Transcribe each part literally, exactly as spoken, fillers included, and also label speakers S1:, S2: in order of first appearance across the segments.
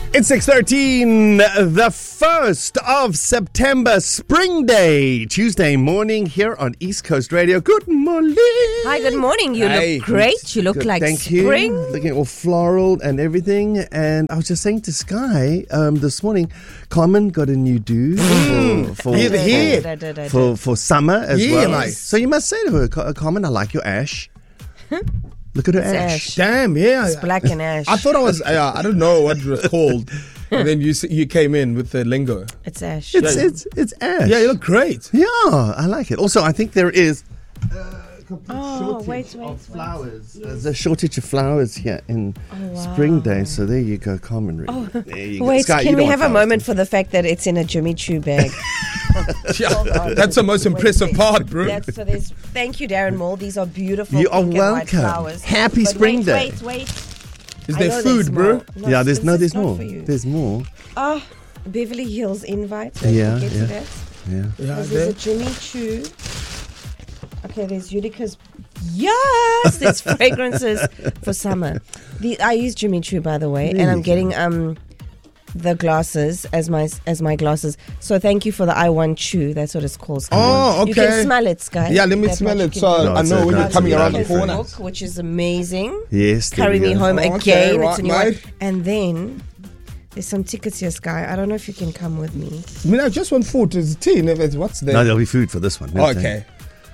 S1: It's six thirteen, the first of September, Spring Day, Tuesday morning here on East Coast Radio. Good morning.
S2: Hi, good morning. You
S1: Hey.
S2: look great. You look
S1: Good,
S2: like
S1: thank
S2: spring.
S1: you. Looking all floral and everything. And I was just saying to Sky um, this morning, Carmen got a new do for, for,
S3: Here, here.
S2: Da, da, da, da,
S1: for, for summer as
S3: Yeah,
S1: well.
S3: mate.
S1: So you must say to her, Car- Carmen, I like your ash. Look at her
S2: It's
S1: ash.
S2: ash.
S3: Damn, yeah.
S2: It's black and ash.
S3: I thought I was, uh, I don't know what it was called. And then you s- you came in with the lingo.
S2: It's ash.
S1: It's,
S3: Yeah.
S1: it's, it's ash.
S3: Yeah, you look great.
S1: Yeah, I like it. Also, I think there is a complete
S2: Oh,
S1: shortage
S2: wait, wait,
S1: of
S2: wait.
S1: flowers. There's a shortage of flowers here in
S2: wow.
S1: Spring Day. So there you go, Carmen. Oh, there you go.
S2: Wait,
S1: Sky, you
S2: can we
S1: don't
S2: have a
S1: want flowers,
S2: moment
S1: do
S2: for the fact that it's in a Jimmy Choo bag?
S3: Yeah,
S2: on.
S3: that's the most
S2: Wait,
S3: impressive
S2: wait.
S3: part, bro.
S2: That's, so there's, thank you, Darren Moore. These are beautiful
S1: You are
S2: pink and white
S1: welcome.
S2: flowers.
S1: Happy
S2: But
S1: Spring
S2: wait,
S1: Day.
S2: Wait, wait,
S3: Is
S2: I
S3: there
S2: know
S3: food,
S2: there's
S3: bro?
S2: more.
S1: you? Yeah, there's
S2: this
S1: no,
S2: is
S1: there's
S2: not
S1: more.
S2: for you.
S1: There's more.
S2: Oh, Beverly Hills invite. Don't
S1: Yeah,
S2: forget
S1: yeah.
S2: that.
S1: Yeah.
S3: Yeah,
S2: Because
S3: there.
S2: there's a Jimmy Choo. Okay, there's Utica's. Yes, there's fragrances for summer. The, I use Jimmy Choo, by the way,
S1: There
S2: and I'm
S1: you
S2: getting um the glasses as my as my glasses. So thank you for the I Want Chew. That's what it's called.
S3: Oh,
S2: You
S3: okay.
S2: can smell it, Sky.
S3: Yeah, let me
S2: That
S3: smell
S2: much
S3: it
S2: you
S3: so
S2: can
S1: No,
S2: do.
S3: I
S1: it's
S3: know
S1: a-
S3: when
S1: no,
S3: you're
S1: it's
S3: coming
S1: a
S3: around the
S1: lovely
S3: corner.
S1: fragrance.
S2: Book, which is amazing.
S1: Yes. there
S2: Carry
S1: we
S2: me
S1: go.
S2: home
S3: Okay,
S2: again.
S3: right,
S2: It's a new one.
S3: mate.
S2: And then there's some tickets here, Sky. I don't know if you can come with me.
S3: I mean, I just want food. It's tea. Never, what's there?
S1: No, there'll be food for this one.
S3: Oh, okay.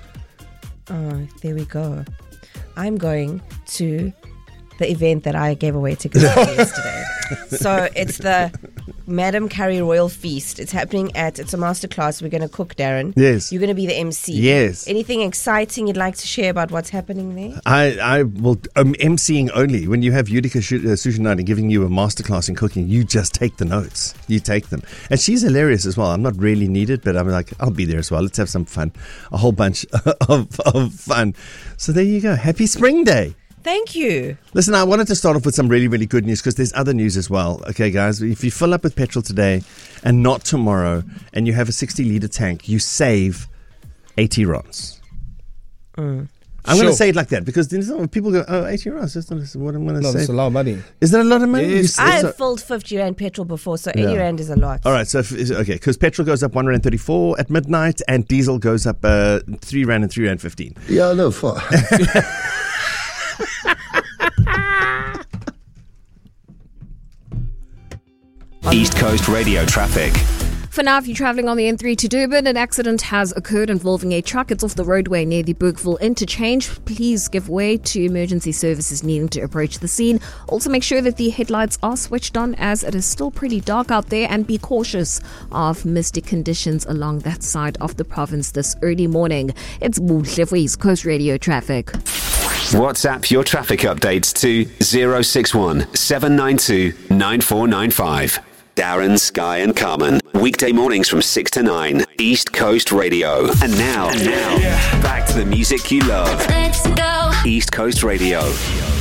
S2: Oh, there we go. I'm going to the event that I gave away tickets to yesterday. So it's the Madame Carrie Royal Feast. It's happening at, it's a masterclass. We're going to cook, Darren.
S1: Yes.
S2: You're going to be the M C.
S1: Yes.
S2: Anything exciting you'd like to share about what's happening there?
S1: I, I will, um, emceeing only. When you have Utica Sh- uh, Sushi Night and giving you a masterclass in cooking, you just take the notes. You take them. And she's hilarious as well. I'm not really needed, but I'm like, I'll be there as well. Let's have some fun. A whole bunch of, of fun. So there you go. Happy Spring Day.
S2: Thank you.
S1: Listen, I wanted to start off with some really, really good news because there's other news as well. Okay, guys, if you fill up with petrol today and not tomorrow and you have a sixty litre tank, you save eighty rands.
S2: Mm.
S1: I'm going
S3: Sure.
S1: to say it like that because then some people go, oh, eighty rands, that's not what I'm going to
S3: No,
S1: say.
S3: that's a lot of money.
S1: Is that a lot of money?
S3: Yes.
S1: You s-
S2: I've
S1: so-
S2: filled fifty rand petrol before, so eighty
S1: Yeah.
S2: rand is a lot.
S1: all right, so if, is- okay, because petrol goes up one rand thirty-four at midnight and diesel goes up uh, three rand and three rand fifteen.
S4: Yeah, no fuck.
S5: East Coast Radio traffic.
S6: For now, if you're travelling on the N three to Durban, an accident has occurred involving a truck. It's off the roadway near the Bergville interchange. Please give way to emergency services needing to approach the scene. Also, make sure that the headlights are switched on as it is still pretty dark out there, and be cautious of misty conditions along that side of the province this early morning. It's Buhle for East Coast Radio traffic.
S5: WhatsApp your traffic updates to zero six one seven nine two nine four nine five. Darren, Sky and Carmen. Weekday mornings from six to nine. East Coast Radio. And now, now, back to the music you love.
S7: Let's go.
S5: East Coast Radio.